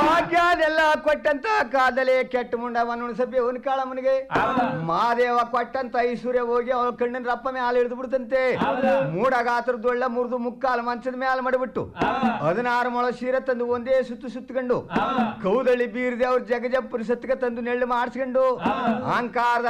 ಭಾಗ್ಯದೆಲ್ಲ ಕೊಟ್ಟಂತ ಕಾದಲೆ ಕೆಟ್ಟ ಮುಂಡವನು ಸಭೆ ಅವನ ಕಾಳಮ್ಮನಿಗೆ ಮಾದೇವ ಕೊಟ್ಟಂತ ಐಶ್ವರ್ಯ ಹೋಗಿ ಅವಳ ಕಣ್ಣಿನ ರಪ್ಪ ಮ್ಯಾಲ ಹಿಡಿದು ಬಿಡ್ತಂತೆ ಮೂಡಗಾತ್ರದೊಳ್ಳ ಮುರಿದು ಮುಕ್ಕಾಲು ಮಂಚದ ಮ್ಯಾಲ ಮಾಡಿಬಿಟ್ಟು 16 ಮೊಳ ಸೀರೆ ತಂದು ಒಂದೇ ಸುತ್ತಕೊಂಡು ಕೌದಳ್ಳಿ ಬೀರ್ದೆ ಅವ್ರ ಜಗಜಪ್ಪುರಿ ಸತ್ಕ ತಂದು ನೆಳ್ಳು ಮಾಡಿಸ್ಕೊಂಡು ಅಹಂಕಾರದ